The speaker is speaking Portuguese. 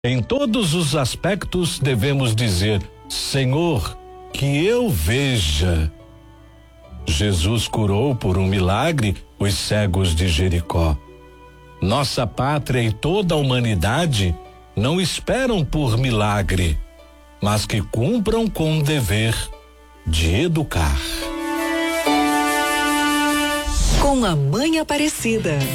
Em todos os aspectos devemos dizer: Senhor, que eu veja. Jesus curou por um milagre os cegos de Jericó. Nossa pátria e toda a humanidade não esperam por milagre, mas que cumpram com o dever de educar. Com a Mãe Aparecida.